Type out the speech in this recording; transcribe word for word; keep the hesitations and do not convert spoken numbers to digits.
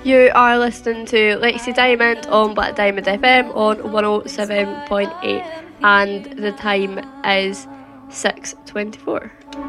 You are listening to Lexi Diamond on Black Diamond F M on one oh seven point eight, and the time is six twenty-four.